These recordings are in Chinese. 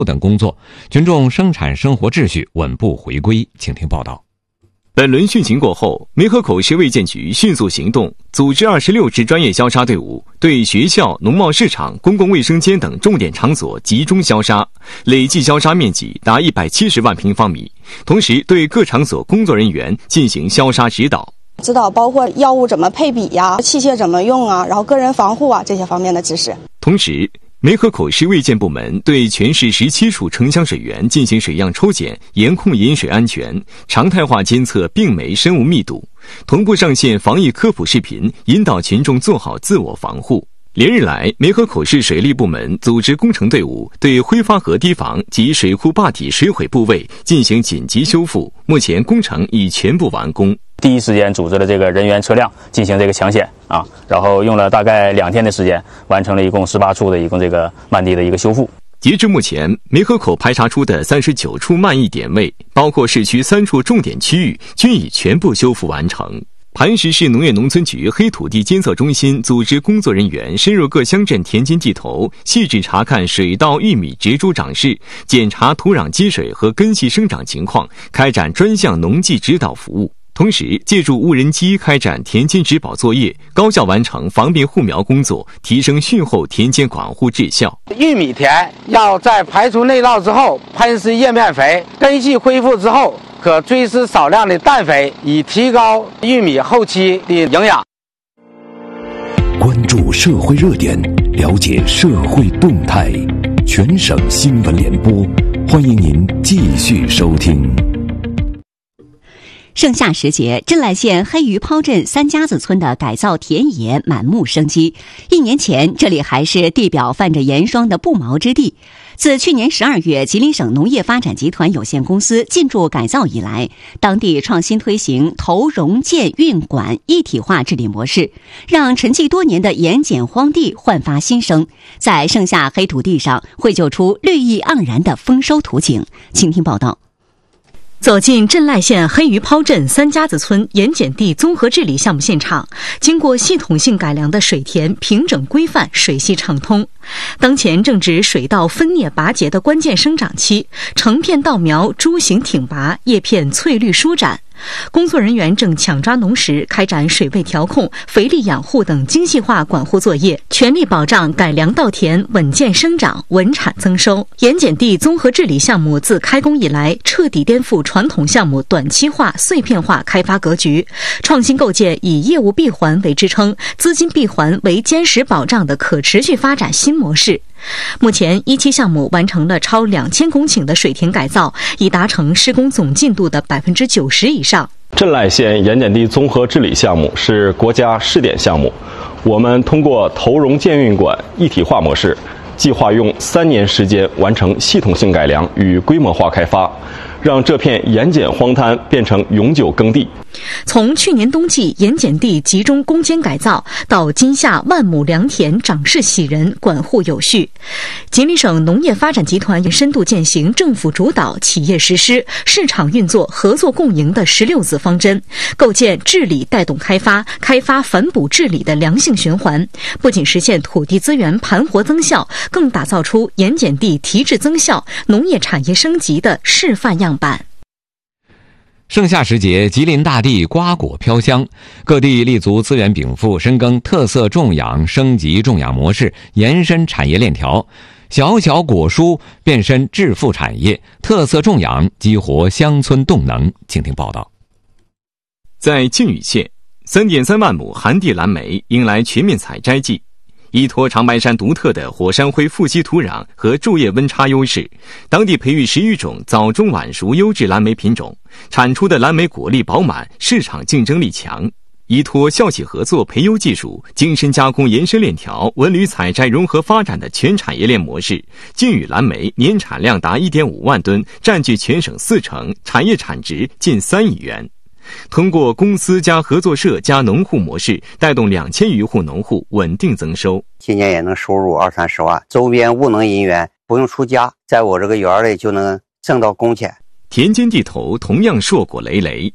等工作，群众生产生活秩序稳步回归。请听报道。 本轮汛情过后，梅河口市卫健局迅速行动，组织26支专业消杀队伍，对学校、农贸市场、公共卫生间等重点场所集中消杀，累计消杀面积达170万平方米。同时，对各场所工作人员进行消杀指导， 包括药物怎么配比呀、器械怎么用啊，然后个人防护啊这些方面的知识。 同时，梅河口市卫健部门对全市17处城乡水源进行水样抽检，严控饮水安全，常态化监测病媒生物密度，同步上线防疫科普视频，引导群众做好自我防护。连日来，梅河口市水利部门组织工程队伍对挥发河堤防及水库坝体水毁部位进行紧急修复，目前工程已全部完工。 第一时间组织了这个人员车辆进行这个抢险然后用了大概2天的时间，完成了一共18处的一共这个漫堤的一个修复。 截至目前，梅河口排查出的39处漫溢点位，包括市区3处重点区域，均已全部修复完成。磐石市农业农村局黑土地监测中心组织工作人员深入各乡镇田间地头，细致查看水稻、玉米植株长势，检查土壤积水和根系生长情况，开展专项农技指导服务。同时，借助无人机开展田间植保作业，高效完成防病护苗工作，提升汛后田间管护质效。 玉米田要在排除内涝之后喷施叶面肥，根系恢复之后可追施少量的氮肥，以提高玉米后期的营养。 关注社会热点，了解社会动态，全省新闻联播，欢迎您继续收听。 盛夏时节，镇濑县黑鱼泡镇三家子村的改造田野满目生机。1年前，这里还是地表泛着盐霜的不毛之地。自去年12月吉林省农业发展集团有限公司进驻改造以来，当地创新推行投融建运管一体化治理模式，让沉寂多年的盐碱荒地焕发新生，在盛夏黑土地上绘就出绿意盎然的丰收图景。请听报道。走进镇濑县黑鱼泡镇三家子村盐碱地综合治理项目现场，经过系统性改良的水田平整规范，水系畅通。当前正值水稻分蘖拔节的关键生长期，成片稻苗株形挺拔，叶片翠绿舒展。工作人员正抢抓农时，开展水位调控、肥力养护等精细化管护作业，全力保障改良稻田稳健生长、稳产增收。盐碱地综合治理项目自开工以来，彻底颠覆传统项目短期化、碎片化开发格局，创新构建以业务闭环为支撑、资金闭环为坚实保障的可持续发展新模式。目前1期项目完成了超2000公顷的水田改造，已达成施工总进度的90%以上。 镇濑县盐碱地综合治理项目是国家试点项目，我们通过投融建运管一体化模式，计划用3年时间完成系统性改良与规模化开发，让这片盐碱荒滩变成永久耕地。 从去年冬季盐碱地集中攻坚改造，到今夏万亩良田长势喜人，管护有序，吉林省农业发展集团深度践行政府主导、企业实施、市场运作、合作共赢的16字方针，构建治理带动开发、开发反哺治理的良性循环，不仅实现土地资源盘活增效，更打造出盐碱地提质增效、农业产业升级的示范样板。 盛夏时节，吉林大地瓜果飘香，各地立足资源禀赋，深耕特色种养、升级种养模式，延伸产业链条，小小果蔬变身致富产业，特色种养激活乡村动能。请听报道。 在靖宇县，3.3万亩寒地蓝莓迎来全面采摘季。依托长白山独特的火山灰富瘠土壤和昼夜温差优势，当地培育10余种早中晚熟优质蓝莓品种，产出的蓝莓果粒饱满，市场竞争力强。依托校企合作培优技术、精深加工延伸链条、文旅采摘融合发展的全产业链模式，靖宇蓝莓年产量达 1.5 万吨，占据全省40%，产业产值近3亿元。通过公司加合作社加农户模式，带动2000余户农户稳定增收。 今年也能收入20-30万，周边务农人员不用出家，在我这个园里就能挣到工钱。 田间地头同样硕果累累。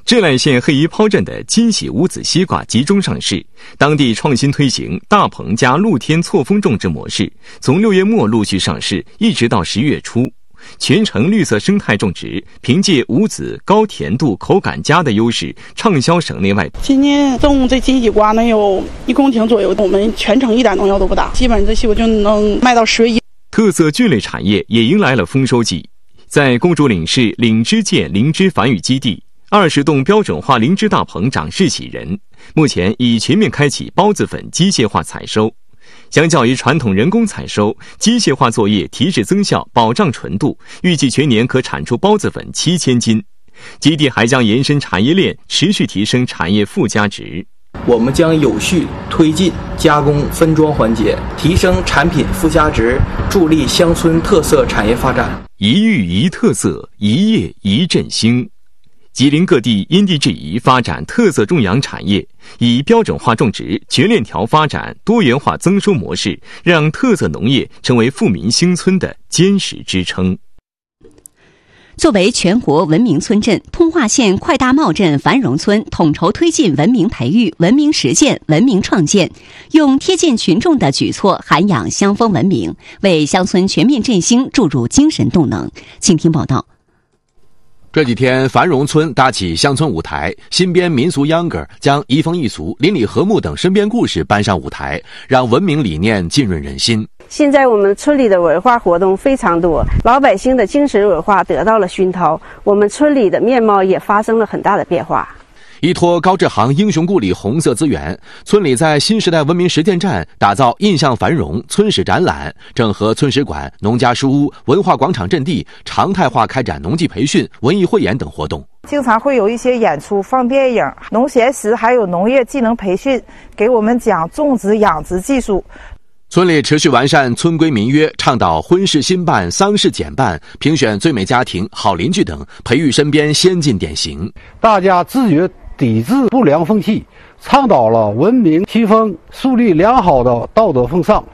治来县黑鱼抛镇的金喜无籽西瓜集中上市，当地创新推行大棚加露天错峰种植模式，从6月末陆续上市，一直到10月初，全程绿色生态种植，凭借无籽、高甜度、口感佳的优势，畅销省内外。 今年种这金西瓜能有1公顷左右，我们全程一点农药都不打，基本上这西瓜就能卖到10月1。 特色菌类产业也迎来了丰收季，在公主岭市灵芝涧灵芝繁育基地，20栋标准化灵芝大棚长势喜人，目前已全面开启孢子粉机械化采收。相较于传统人工采收，机械化作业提质增效，保障纯度，预计全年可产出孢子粉7000斤。基地还将延伸产业链，持续提升产业附加值。 我们将有序推进加工分装环节，提升产品附加值，助力乡村特色产业发展。 一域一特色，一业一振兴。吉林各地因地制宜发展特色种养产业，以标准化种植、全链条发展、多元化增收模式，让特色农业成为富民兴村的坚实支撑。 作为全国文明村镇，通化县快大茂镇繁荣村统筹推进文明培育、文明实践、文明创建，用贴近群众的举措涵养乡风文明，为乡村全面振兴注入精神动能。请听报道。 这几天，繁荣村搭起乡村舞台，新编民俗秧歌将移风易俗、邻里和睦等身边故事搬上舞台，让文明理念浸润人心。 现在我们村里的文化活动非常多，老百姓的精神文化得到了熏陶，我们村里的面貌也发生了很大的变化。 依托高志航英雄故里红色资源，村里在新时代文明实践站打造印象繁荣村史展览，整合村史馆、农家书屋、文化广场阵地，常态化开展农技培训、文艺汇演等活动。 经常会有一些演出、放电影、农闲时还有农业技能培训，给我们讲种植养殖技术。 村里持续完善村规民约，倡导婚事兴办、丧事简办，评选最美家庭、好邻居等，培育身边先进典型。 大家自觉抵制不良风气，倡导了文明提风，树立良好的道德风尚。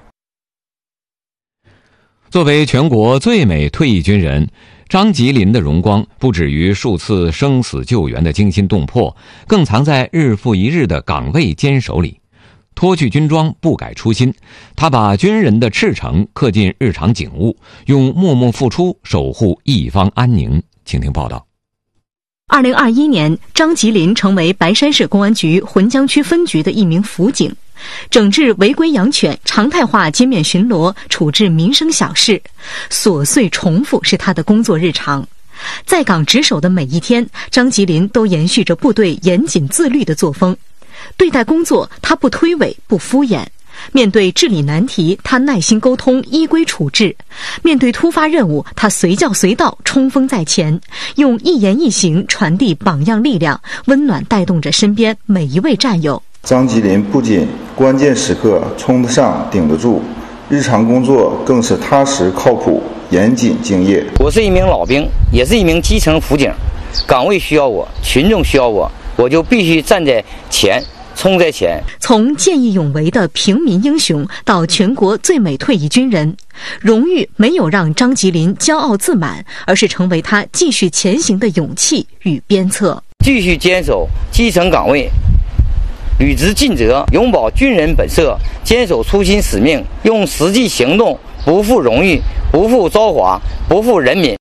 作为全国最美退役军人，张吉林的荣光不止于数次生死救援的惊心动魄，更藏在日复一日的岗位坚守里。脱去军装，不改初心，他把军人的赤诚刻进日常景物，用默默付出守护一方安宁。请听报道。 2021年，张吉林成为白山市公安局浑江区分局的一名辅警，整治违规养犬，常态化街面巡逻，处置民生小事，琐碎重复是他的工作日常。在岗值守的每一天，张吉林都延续着部队严谨自律的作风。对待工作，他不推诿，不敷衍；面对治理难题，他耐心沟通，依规处置；面对突发任务，他随叫随到，冲锋在前，用一言一行传递榜样力量，温暖带动着身边每一位战友。 张吉林不仅关键时刻冲得上顶得住，日常工作更是踏实靠谱、严谨敬业。 我是一名老兵，也是一名基层辅警，岗位需要我，群众需要我，我就必须站在前，冲在前。 从见义勇为的平民英雄到全国最美退役军人，荣誉没有让张吉林骄傲自满，而是成为他继续前行的勇气与鞭策。 继续坚守基层岗位，履职尽责，永葆军人本色，坚守初心使命，用实际行动不负荣誉，不负朝华，不负人民。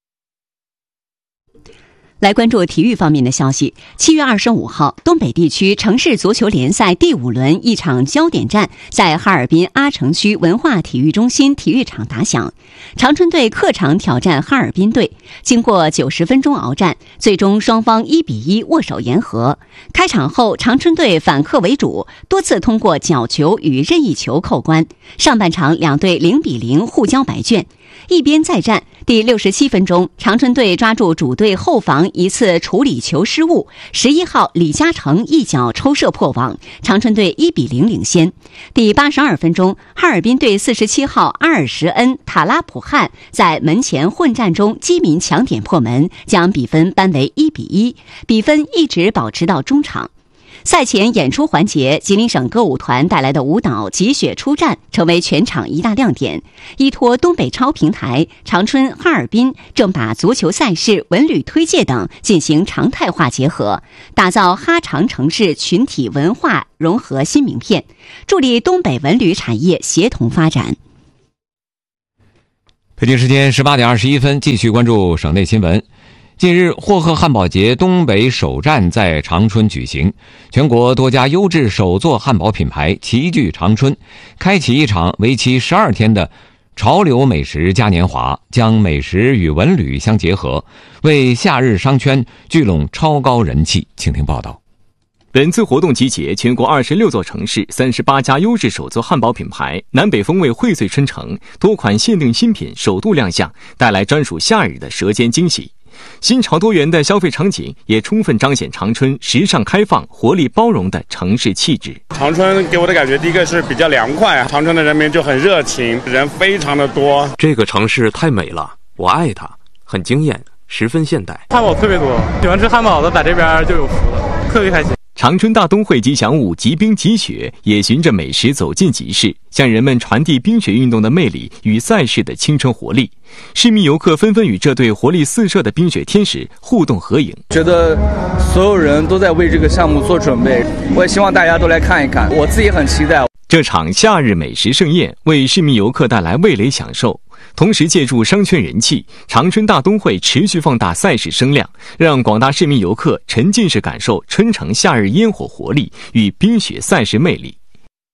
来关注体育方面的消息。7月25号，东北地区城市足球联赛第5轮一场焦点战在哈尔滨阿城区文化体育中心体育场打响。长春队客场挑战哈尔滨队，经过90分钟鏖战，最终双方1-1握手言和。开场后，长春队反客为主，多次通过角球与任意球扣关。上半场两队0-0互交白卷。一边再战，第67分钟，长春队抓住主队后防一次处理球失误，11号李嘉诚一脚抽射破网，长春队1-0领先。第82分钟，哈尔滨队47号阿尔什恩塔拉普汉在门前混战中机敏抢点破门，将比分扳为1-1，比分一直保持到中场。 赛前演出环节，吉林省歌舞团带来的舞蹈《积雪出战》成为全场一大亮点。依托东北超平台，长春、哈尔滨正把足球赛事、文旅推介等进行常态化结合，打造哈长城市群体文化融合新名片，助力东北文旅产业协同发展。 北京时间18点21分，继续关注省内新闻。近日，霍赫汉堡节东北首站在长春举行，全国多家优质首座汉堡品牌齐聚长春，开启一场为期12天的潮流美食嘉年华，将美食与文旅相结合，为夏日商圈聚拢超高人气。请听报道。 本次活动集结全国26座城市38家优质首座汉堡品牌，南北风味荟萃春城，多款限定新品首度亮相，带来专属夏日的舌尖惊喜。新潮多元的消费场景也充分彰显长春时尚开放、活力包容的城市气质。 长春给我的感觉，第一个是比较凉快，长春的人民就很热情，人非常的多。 这个城市太美了，我爱它，很惊艳，十分现代。 汉堡特别多，喜欢吃汉堡的在这边就有福了，特别开心。 长春大冬会吉祥物极冰极雪也循着美食走进集市，向人们传递冰雪运动的魅力与赛事的青春活力。市民游客纷纷与这对活力四射的冰雪天使互动合影， 觉得所有人都在为这个项目做准备，我也希望大家都来看一看，我自己很期待。 这场夏日美食盛宴为市民游客带来味蕾享受，同时借助商圈人气，长春大冬会持续放大赛事声量，让广大市民游客沉浸式感受春城夏日烟火活力与冰雪赛事魅力。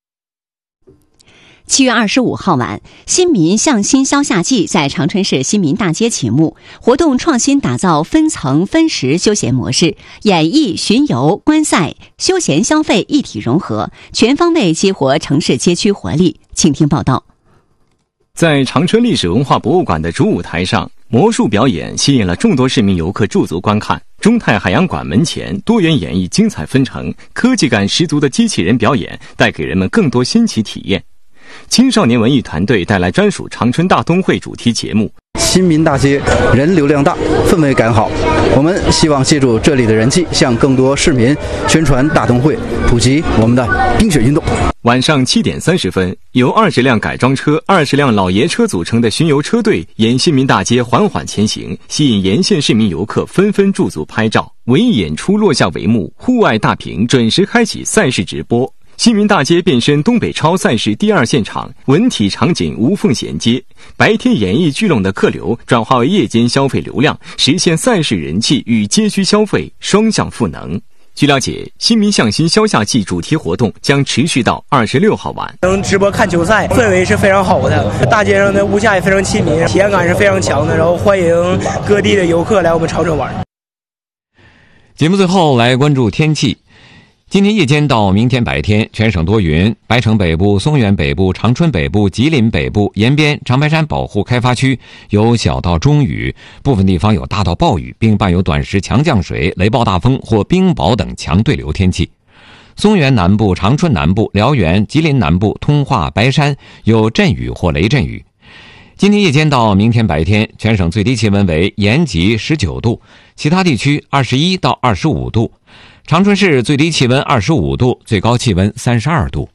7月25号晚，新民向新消夏季在长春市新民大街启幕。活动创新打造分层分时休闲模式，演艺、巡游、观赛、休闲消费一体融合，全方位激活城市街区活力。请听报道。 在长春历史文化博物馆的主舞台上，魔术表演吸引了众多市民游客驻足观看。中泰海洋馆门前，多元演绎精彩纷呈，科技感十足的机器人表演带给人们更多新奇体验。青少年文艺团队带来专属长春大冬会主题节目。 新民大街人流量大，氛围感好，我们希望借助这里的人气，向更多市民宣传大冬会，普及我们的冰雪运动。 晚上7点30分，由20辆改装车、20辆老爷车组成的巡游车队沿新民大街缓缓前行，吸引沿线市民游客纷纷驻足拍照。文艺演出落下帷幕，户外大屏准时开启赛事直播。新民大街变身东北超赛事第二现场，文体场景无缝衔接，白天演艺聚拢的客流转化为夜间消费流量，实现赛事人气与街区消费双向赋能。据了解，新民向新消夏季主题活动将持续到26号晚。 能直播看球赛，氛围是非常好的，大街上的物价也非常亲民，体验感是非常强的，然后欢迎各地的游客来我们长春玩。 节目最后来关注天气。今天夜间到明天白天，全省多云，白城北部、松原北部、长春北部、吉林北部沿边、长白山保护开发区有小到中雨，部分地方有大到暴雨，并伴有短时强降水、雷暴大风或冰雹等强对流天气。松原南部、长春南部、辽源、吉林南部、通化、白山有阵雨或雷阵雨。今天夜间到明天白天，全省最低气温为延吉19度，其他地区21到25度。长春市最低气温25度，最高气温32度。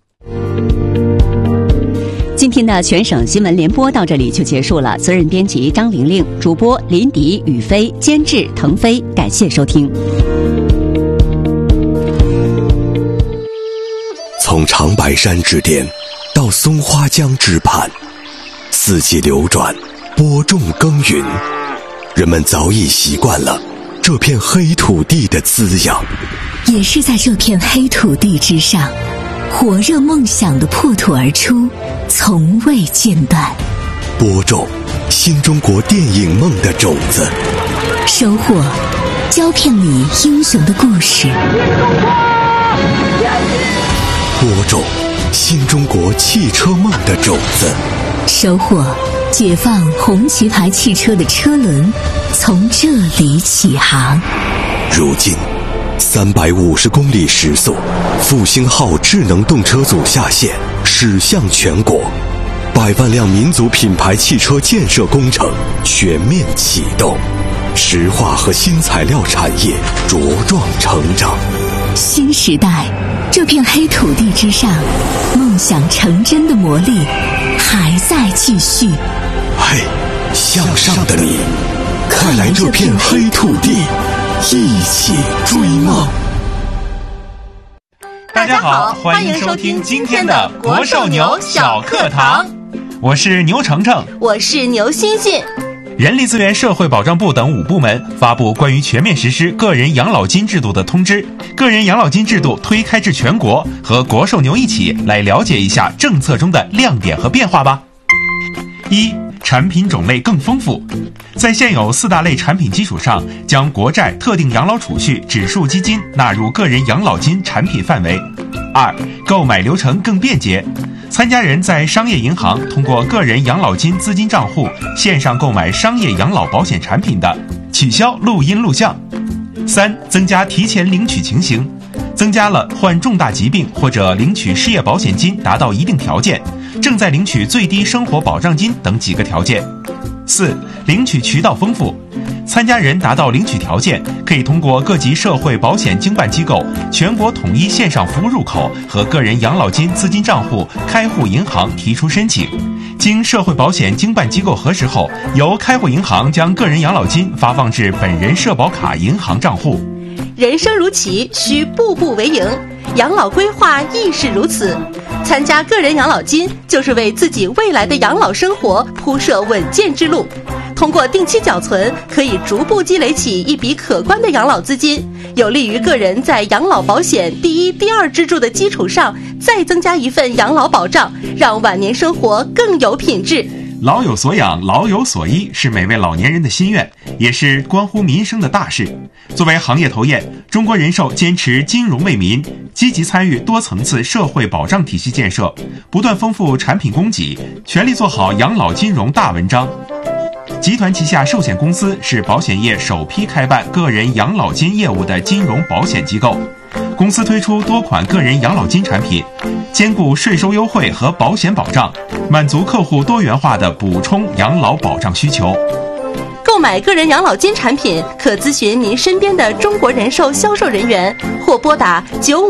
今天的全省新闻联播到这里就结束了，责任编辑张玲玲，主播林迪、宇飞，监制腾飞，感谢收听。 从长白山之巅到松花江之畔，四季流转，播种耕耘，人们早已习惯了这片黑土地的滋养， 也是在这片黑土地之上，火热梦想的破土而出，从未间断。 播种新中国电影梦的种子， 收获胶片里英雄的故事。 播种新中国汽车梦的种子， 收获解放红旗牌汽车的车轮从这里起航。 如今350公里时速，复兴号智能动车组下线，驶向全国，100万辆民族品牌汽车建设工程全面启动，石化和新材料产业茁壮成长。 新时代，这片黑土地之上，梦想成真的魔力还在继续。 嘿，向上的你，快来这片黑土地，一起追梦。 大家好，欢迎收听今天的国寿牛小课堂。我是牛程程， 我是牛欣欣。 人力资源社会保障部等5部门发布关于全面实施个人养老金制度的通知，个人养老金制度推开至全国，和国寿牛一起来了解一下政策中的亮点和变化吧。1. 产品种类更丰富，在现有4大类产品基础上，将国债、特定养老储蓄、指数基金纳入个人养老金产品范围。2. 购买流程更便捷，参加人在商业银行通过个人养老金资金账户线上购买商业养老保险产品的，取消录音录像。3. 增加提前领取情形，增加了患重大疾病或者领取失业保险金达到一定条件，正在领取最低生活保障金等几个条件。4. 领取渠道丰富，参加人达到领取条件，可以通过各级社会保险经办机构全国统一线上服务入口和个人养老金资金账户开户银行提出申请，经社会保险经办机构核实后，由开户银行将个人养老金发放至本人社保卡银行账户。 人生如棋，需步步为营，养老规划亦是如此。参加个人养老金，就是为自己未来的养老生活铺设稳健之路。通过定期缴存，可以逐步积累起一笔可观的养老资金，有利于个人在养老保险第1、第2支柱的基础上，再增加一份养老保障，让晚年生活更有品质。 老有所养，老有所依，是每位老年人的心愿，也是关乎民生的大事。作为行业头雁，中国人寿坚持金融为民，积极参与多层次社会保障体系建设，不断丰富产品供给，全力做好养老金融大文章。集团旗下寿险公司是保险业首批开办个人养老金业务的金融保险机构。公司推出多款个人养老金产品，兼顾税收优惠和保险保障，满足客户多元化的补充养老保障需求。 购买个人养老金产品，可咨询您身边的中国人寿销售人员，或拨打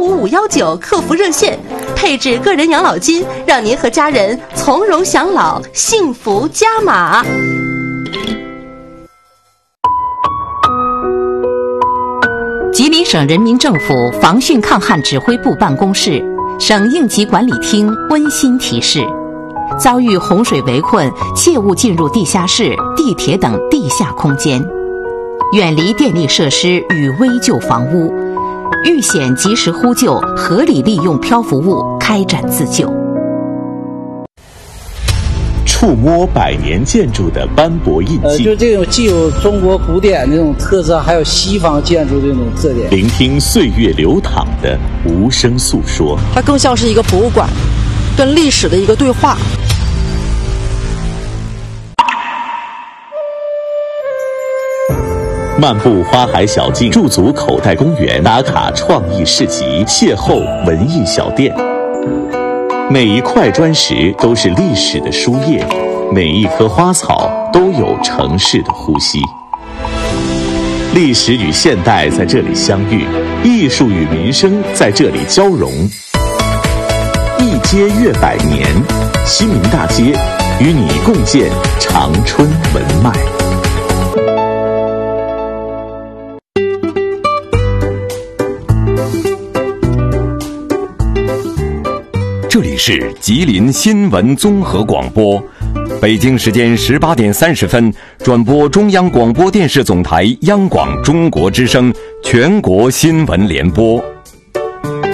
95519客服热线，配置个人养老金，让您和家人从容享老，幸福加码。 吉林省人民政府防汛抗旱指挥部办公室、省应急管理厅温馨提示：遭遇洪水围困，切勿进入地下室、地铁等地下空间，远离电力设施与危旧房屋，遇险及时呼救，合理利用漂浮物开展自救。 触摸100年建筑的斑驳印记， 就这种既有中国古典那种特色，还有西方建筑这种特点。 聆听岁月流淌的无声诉说， 它更像是一个博物馆，跟历史的一个对话。 漫步花海小径，驻足口袋公园，打卡创意市集，邂逅文艺小店。每一块砖石都是历史的书页，每一棵花草都有城市的呼吸。历史与现代在这里相遇，艺术与民生在这里交融。一街越100年，西明大街与你共建长春文脉。 这里是吉林新闻综合广播，北京时间18点30分，转播中央广播电视总台央广中国之声全国新闻联播。